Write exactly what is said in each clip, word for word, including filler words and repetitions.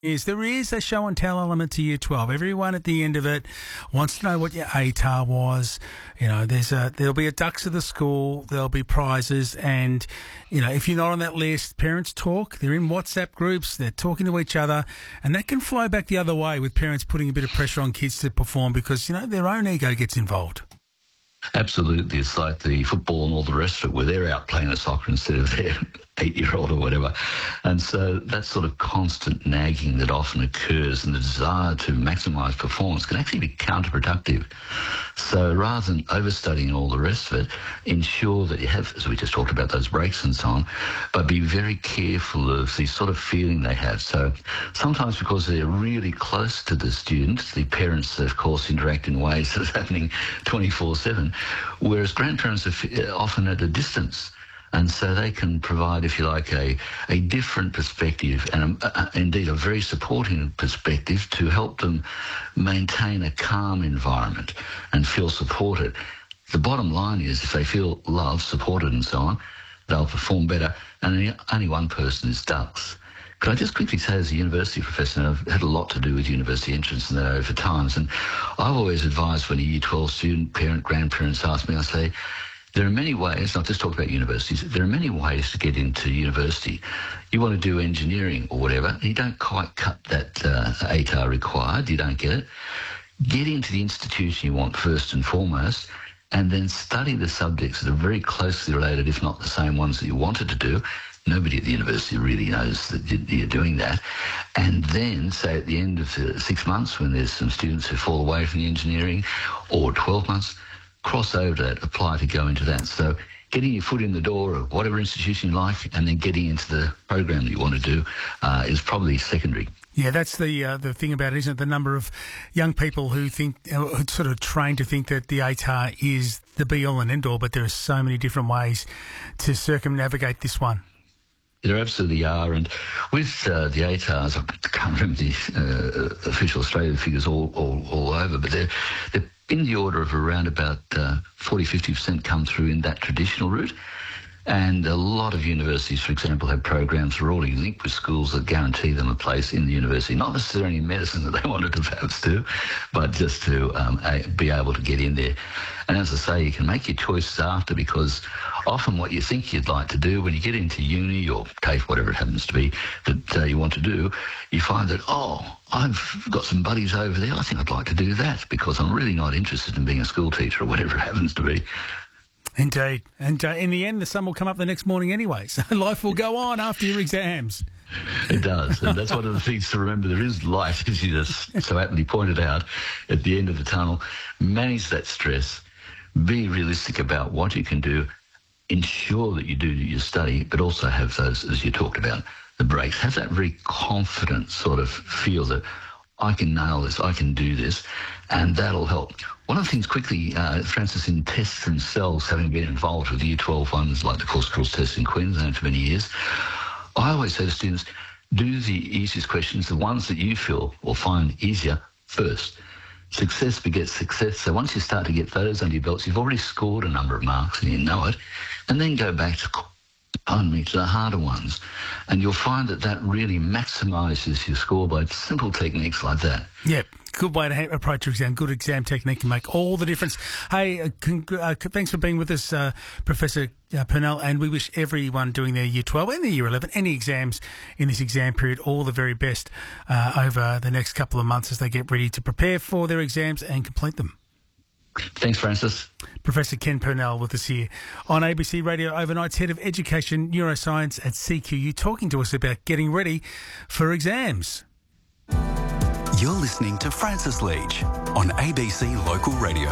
Is there is a show and tell element to Year twelve. Everyone at the end of it wants to know what your A T A R was. You know, there's a there'll be a ducks of the school, there'll be prizes, and you know, if you're not on that list, parents talk. They're in WhatsApp groups, they're talking to each other, and that can flow back the other way with parents putting a bit of pressure on kids to perform because you know their own ego gets involved. Absolutely. It's like the football and all the rest of it, where they're out playing a soccer instead of their eight-year-old or whatever. And so that sort of constant nagging that often occurs and the desire to maximise performance can actually be counterproductive. So rather than overstudying all the rest of it, ensure that you have, as we just talked about, those breaks and so on, but be very careful of the sort of feeling they have. So sometimes because they're really close to the student, the parents, of course, interact in ways that's happening twenty-four seven, whereas grandparents are often at a distance. And so they can provide, if you like, a, a different perspective and a, a, indeed a very supporting perspective to help them maintain a calm environment and feel supported. The bottom line is if they feel loved, supported and so on, they'll perform better. And only, only one person is ducks. Could I just quickly say, as a university professor, and I've had a lot to do with university entrance and that over times, and I've always advised when a Year twelve student, parent, grandparents ask me, I say, there are many ways, I've just talked about universities, there are many ways to get into university. You want to do engineering or whatever, and you don't quite cut that uh, A T A R required, you don't get it. Get into the institution you want first and foremost, and then study the subjects that are very closely related, if not the same ones that you wanted to do. Nobody at the university really knows that you're doing that. And then, say at the end of the six months when there's some students who fall away from the engineering, or twelve months, cross over to that, apply to go into that. So getting your foot in the door of whatever institution you like and then getting into the program that you want to do uh, is probably secondary. Yeah, that's the uh, the thing about it, isn't it? The number of young people who think, uh, who sort of trained to think that the A T A R is the be-all and end-all, but there are so many different ways to circumnavigate this one. There absolutely are, and with uh, the A T A Rs, I can't remember the uh, official Australian figures all, all, all over, but they're, they're in the order of around about uh, forty, fifty percent come through in that traditional route. And a lot of universities, for example, have programs that are already linked with schools that guarantee them a place in the university, not necessarily in medicine that they wanted to perhaps do, but just to um, a, be able to get in there. And as I say, you can make your choices after, because often what you think you'd like to do when you get into uni or TAFE, whatever it happens to be, that uh, you want to do, you find that, oh, I've got some buddies over there, I think I'd like to do that because I'm really not interested in being a school teacher or whatever it happens to be. Indeed. And uh, in the end, the sun will come up the next morning anyway, so life will go on after your exams. It does, and that's one of the things to remember. There is light, as you just so aptly pointed out, at the end of the tunnel. Manage that stress. Be realistic about what you can do. Ensure that you do your study, but also have those, as you talked about, the breaks. Have that very confident sort of feel that I can nail this, I can do this, and that'll help. One of the things quickly, uh, Francis, in tests themselves, having been involved with the Year twelve ones, like the Course Skills test in Queensland for many years, I always say to students, do the easiest questions, the ones that you feel or find easier, first. Success begets success. So once you start to get those under your belts, you've already scored a number of marks and you know it, and then go back to pardon me, to the harder ones. And you'll find that that really maximises your score by simple techniques like that. Yep. Good way to ha- approach your exam. Good exam technique can make all the difference. Hey, uh, con- uh, thanks for being with us, uh, Professor uh, Purnell, and we wish everyone doing their Year twelve and their Year eleven, any exams in this exam period, all the very best uh, over the next couple of months as they get ready to prepare for their exams and complete them. Thanks, Francis. Professor Ken Purnell with us here on A B C Radio Overnight's Head of Education Neuroscience at C Q U, talking to us about getting ready for exams. You're listening to Francis Leach on A B C Local Radio.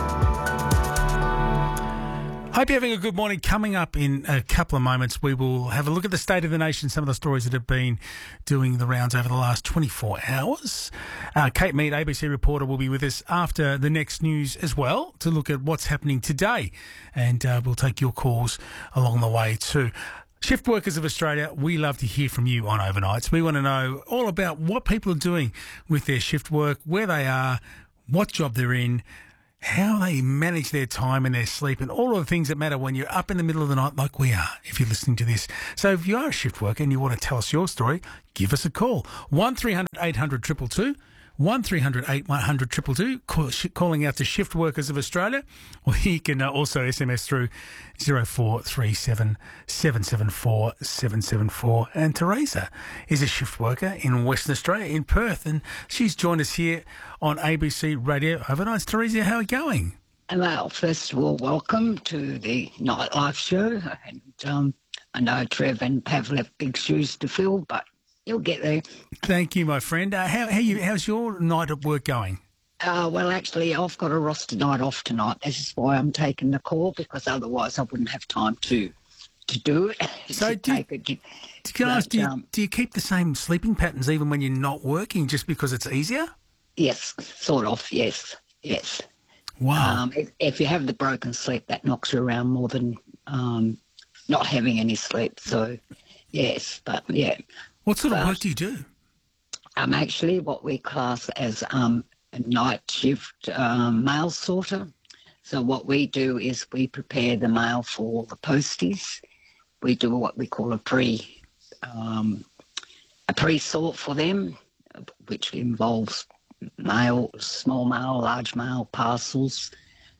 Hope you're having a good morning. Coming up in a couple of moments, we will have a look at the state of the nation, some of the stories that have been doing the rounds over the last twenty-four hours. Uh, Kate Mead, A B C reporter, will be with us after the next news as well to look at what's happening today. And uh, we'll take your calls along the way too. Shift Workers of Australia, we love to hear from you on overnights. We want to know all about what people are doing with their shift work, where they are, what job they're in, how they manage their time and their sleep and all of the things that matter when you're up in the middle of the night like we are, if you're listening to this. So if you are a shift worker and you want to tell us your story, give us a call. one three hundred eight hundred two two two. one three hundred eight hundred two two two, call, sh- calling out to Shift Workers of Australia. Or you can uh, also S M S through zero four three seven seven seven four seven seven four. And Teresa is a shift worker in Western Australia, in Perth, and she's joined us here on A B C Radio Overnight. Teresa, how are you going? Well, first of all, welcome to the Nightlife Show. And um, I know Trev and Pav left big shoes to fill, but you'll get there. Thank you, my friend. Uh, how, how you, how's your night at work going? Uh, well, actually, I've got a roster night off tonight. This is why I'm taking the call, because otherwise I wouldn't have time to to do it. So do, take it. Can I ask, do, you, um, do you keep the same sleeping patterns even when you're not working, just because it's easier? Yes, sort of, yes, yes. Wow. Um, if, if you have the broken sleep, that knocks you around more than um, not having any sleep. So, yes, but, yeah. What sort but, of work do you do? I'm actually what we class as um, a night shift um, mail sorter. So what we do is we prepare the mail for the posties. We do what we call a pre um, a pre-sort for them, which involves mail, small mail, large mail, parcels,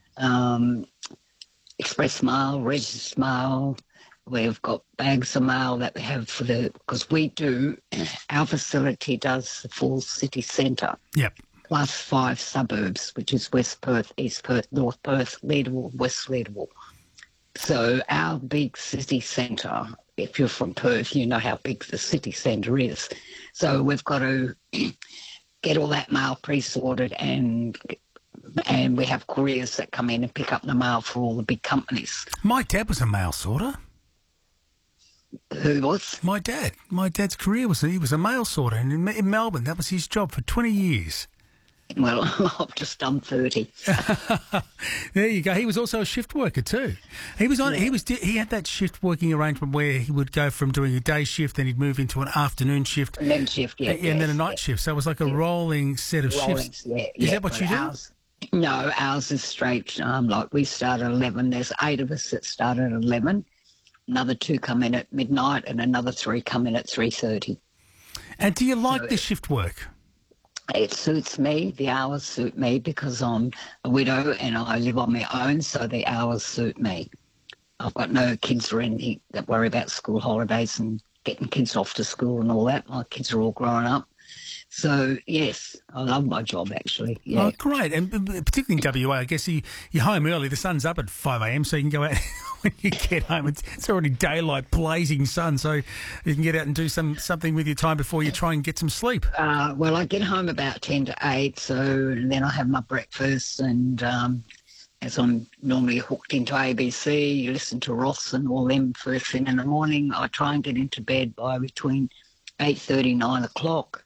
um, express mail, registered mail. We've got bags of mail that we have for the, because we do, our facility does the full city centre. Yep. Plus five suburbs, which is West Perth, East Perth, North Perth, Leederville, West Leederville. So our big city centre, if you're from Perth, you know how big the city centre is. So we've got to get all that mail pre-sorted, and and we have couriers that come in and pick up the mail for all the big companies. My dad was a mail sorter. Who was? My dad. My dad's career was, he was a mail sorter in, in Melbourne. That was his job for twenty years. Well, I've just done thirty. There you go. He was also a shift worker too. He was on. Yeah. He was. He had that shift working arrangement where he would go from doing a day shift, then he'd move into an afternoon shift, And then shift, yeah. and, and then a yes, night yeah. shift. So it was like a Yeah. rolling set of Rolling, shifts. yeah, Is yeah, that what but you do? ours- No, ours is straight. Um, like we start at eleven. There's eight of us that start at eleven. Another two come in at midnight, and another three come in at three thirty. And do you like So- the shift work? It suits me. The hours suit me because I'm a widow and I live on my own, so the hours suit me. I've got no kids or anything that worry about school holidays and getting kids off to school and all that. My kids are all grown up. So, yes, I love my job, actually. Yeah. Oh, great. And particularly in W A, I guess you, you're home early. The sun's up at five a.m, so you can go out when you get home. It's, it's already daylight, blazing sun, so you can get out and do some something with your time before you try and get some sleep. Uh, well, I get home about ten to eight, so and then I have my breakfast, and um, as I'm normally hooked into A B C, you listen to Ross and all them first thing in the morning. I try and get into bed by between eight thirty, nine o'clock.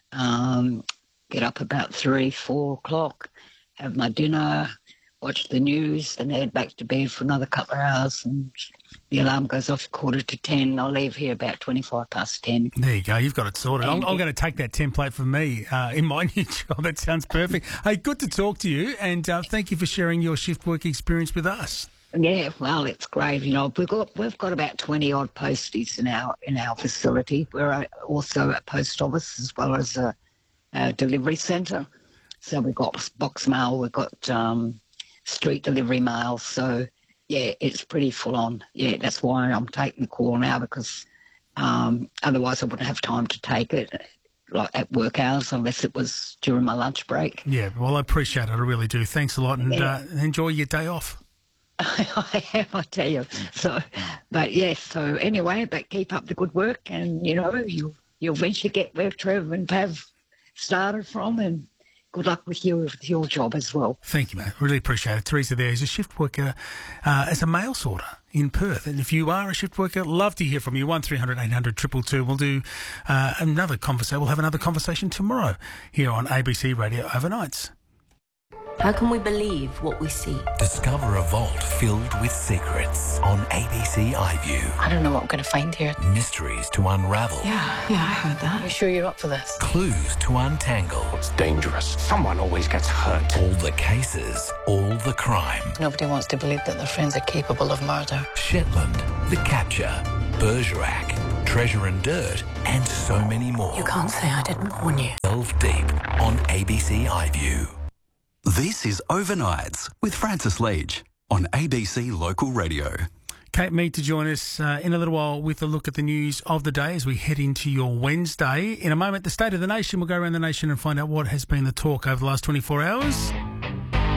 Um, get up about three, four o'clock, have my dinner, watch the news, then head back to bed for another couple of hours, and the alarm goes off quarter to ten. I'll leave here about twenty-five past ten. There you go. You've got it sorted. I'm, And I'm it- going to take that template from me uh, in my new job. That sounds perfect. Hey, good to talk to you, and uh, thank you for sharing your shift work experience with us. Yeah, well, it's great. You know, we've got we've got about twenty odd posties in our in our facility. We're also a post office as well as a, a delivery centre. So we've got box mail, we've got um, street delivery mail. So yeah, it's pretty full on. Yeah, that's why I'm taking the call now, because um, otherwise I wouldn't have time to take it, like at work hours, unless it was during my lunch break. Yeah, well, I appreciate it. I really do. Thanks a lot, and Yeah. uh, enjoy your day off. I am, I tell you. So, but yes. So anyway, but keep up the good work, and you know you you'll eventually get where Trev and Pav started from, and good luck with you with your job as well. Thank you, mate. Really appreciate it. Teresa there is a shift worker uh, as a mail sorter in Perth. And if you are a shift worker, love to hear from you. one three hundred eight hundred two two two. We'll do uh, another conversation. We'll have another conversation tomorrow here on A B C Radio Overnights. How can we believe what we see? Discover a vault filled with secrets on A B C iView. I don't know what we're going to find here. Mysteries to unravel. Yeah, yeah, I heard that. You sure you're up for this? Clues to untangle. It's dangerous. Someone always gets hurt. All the cases, all the crime. Nobody wants to believe that their friends are capable of murder. Shetland, The Capture, Bergerac, Treasure and Dirt, and so many more. You can't say I didn't warn you. Delve deep on A B C iView. This is Overnights with Francis Leach on A B C Local Radio. Kate Mead to join us uh, in a little while with a look at the news of the day as we head into your Wednesday. In a moment, the State of the Nation. We'll go around the nation and find out what has been the talk over the last twenty-four hours.